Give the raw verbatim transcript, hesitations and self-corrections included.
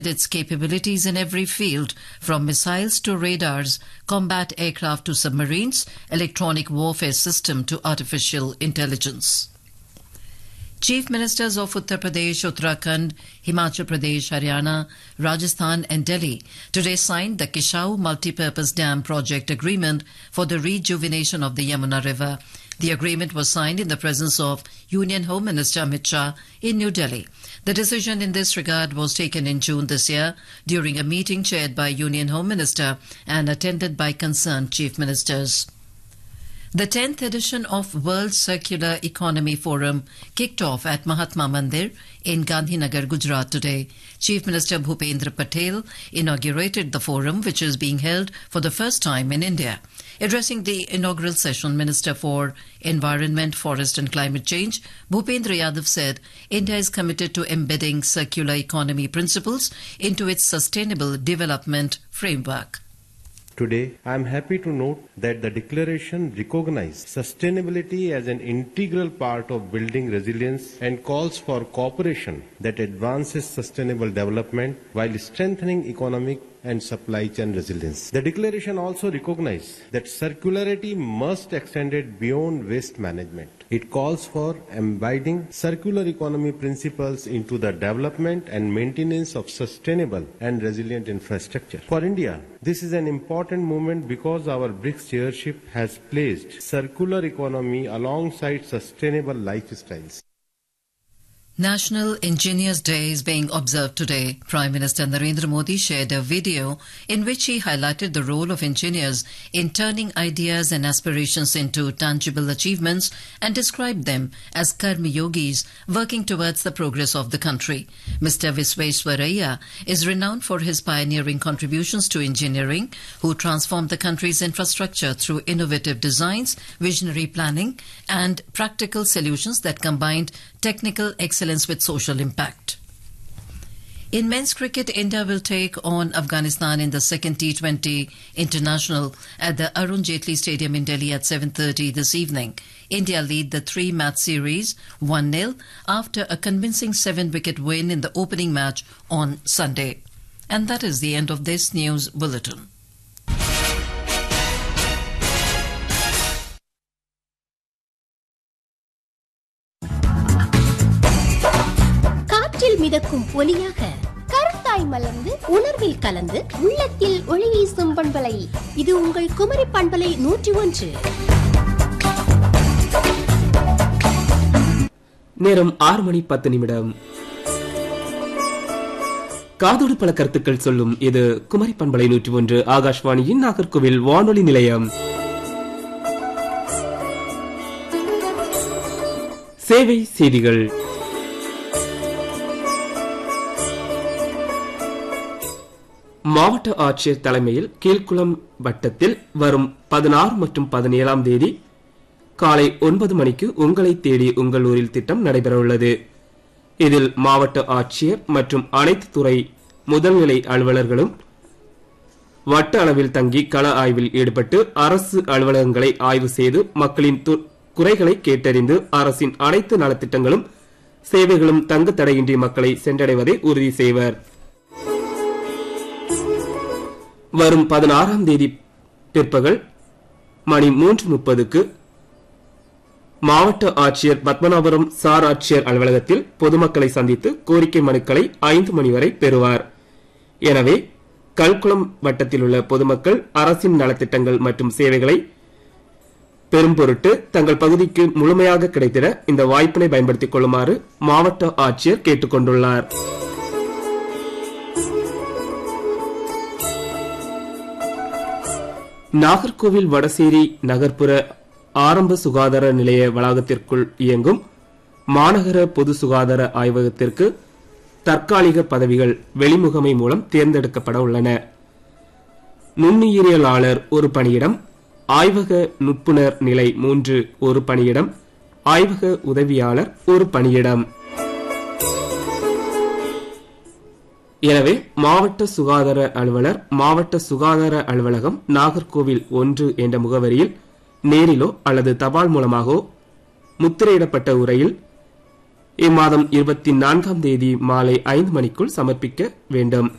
its capabilities in every field, from missiles to radars, combat aircraft to submarines, electronic warfare system to artificial intelligence. Chief Ministers of Uttar Pradesh, Uttarakhand, Himachal Pradesh, Haryana, Rajasthan and Delhi today signed the Kishau Multipurpose Dam Project Agreement for the rejuvenation of the Yamuna River. The agreement was signed in the presence of Union Home Minister Amit Shah in New Delhi. The decision in this regard was taken in June this year during a meeting chaired by Union Home Minister and attended by concerned chief ministers. The tenth edition of World Circular Economy Forum kicked off at Mahatma Mandir in Gandhinagar, Gujarat today. Chief Minister Bhupendra Patel inaugurated the forum, which is being held for the first time in India. Addressing the inaugural session, Minister for Environment, Forest and Climate Change, Bhupendra Yadav said India is committed to embedding circular economy principles into its sustainable development framework. Today, I am happy to note that the declaration recognizes sustainability as an integral part of building resilience and calls for cooperation that advances sustainable development while strengthening economic and supply chain resilience. The declaration also recognizes that circularity must extend beyond waste management. It calls for embedding circular economy principles into the development and maintenance of sustainable and resilient infrastructure. For India, this is an important moment because our BRICS chairship has placed circular economy alongside sustainable lifestyles. National Engineers Day is being observed today. Prime Minister Narendra Modi shared a video in which he highlighted the role of engineers in turning ideas and aspirations into tangible achievements and described them as Karma Yogis working towards the progress of the country. Mister Visvesvaraya is renowned for his pioneering contributions to engineering, who transformed the country's infrastructure through innovative designs, visionary planning and practical solutions that combined technical excellence with social impact. In men's cricket, India will take on Afghanistan in the second T twenty International at the Arun Jaitley Stadium in Delhi at seven thirty this evening. India lead the three-match series one nil after a convincing seven-wicket win in the opening match on Sunday. And that is the end of this news bulletin. மிதக்கும் ஒலியாக கருத்தாய் மலர்ந்து உணர்வில் கலந்து உள்ளத்தில் ஒளி வீசும் பண்பலை இது உங்கள் குமரி பண்பலை நூற்றி ஒன்று. நேரம் ஆறு மணி பத்து நிமிடம். காதோடு பல கருத்துக்கள் சொல்லும் இது குமரி பண்பலை நூற்றி ஒன்று, ஆகாஷ்வாணியின் நாகர்கோவில் வானொலி நிலையம். சேவை செய்திகள். மாவட்ட ஆட்சியர் தலைமையில் கீழ்குளம் வட்டத்தில் வரும் பதினாறு மற்றும் பதினேழாம் தேதி காலை ஒன்பது மணிக்கு உங்களை தேடி உங்கள் ஊரில் திட்டம் நடைபெறவுள்ளது. இதில் மாவட்ட ஆட்சியர் மற்றும் அனைத்து துறை முதல்நிலை அலுவலர்களும் வட்ட அளவில் தங்கி கள ஆய்வில் ஈடுபட்டு அரசு அலுவலகங்களை ஆய்வு செய்து மக்களின் குறைகளை கேட்டறிந்து அரசின் அனைத்து நலத்திட்டங்களும் சேவைகளும் தங்கு தடையின்றி மக்களை சென்றடைவதை உறுதி செய்வர். வரும் பதினாறாம் தேதி பிற்பகல் மணி மூன்று முப்பதுக்கு மாவட்ட ஆட்சியர் பத்மநாபபுரம் சார் ஆட்சியர் அலுவலகத்தில் பொதுமக்களை சந்தித்து கோரிக்கை மனுக்களை ஐந்து மணி வரை பெறுவார். எனவே கல்குளம் வட்டத்தில் உள்ள பொதுமக்கள் அரசின் நலத்திட்டங்கள் மற்றும் சேவைகளை பெரும் பொருட்டு தங்கள் பகுதிக்கு முழுமையாக கிடைத்திட இந்த வாய்ப்பினை பயன்படுத்திக் கொள்ளுமாறு மாவட்ட ஆட்சியர் கேட்டுக் கொண்டுள்ளார். நாகர்கோவில் வடசேரி நகர்ப்புற ஆரம்ப சுகாதார நிலைய வளாகத்திற்குள் இயங்கும் மாநகர பொது சுகாதார ஆய்வகத்திற்கு தற்காலிக பதவிகள் வெளிமுகமை மூலம் தேர்ந்தெடுக்கப்பட உள்ளன. நுண்ணுயிரியலாளர் ஒரு பணியிடம், ஆய்வக நுட்புணர் நிலை மூன்று ஒரு பணியிடம், ஆய்வக உதவியாளர் ஒரு பணியிடம். எனவே மாவட்ட சுகாதார அலுவலர், மாவட்ட சுகாதார அலுவலகம், நாகர்கோவில் ஒன்று என்ற முகவரியில் நேரிலோ அல்லது தபால் மூலமாகவோ முத்திரையிடப்பட்ட உரையில் இம்மாதம் இருபத்தி நான்காம் தேதி மாலை ஐந்து மணிக்குள் சமர்ப்பிக்க வேண்டும்.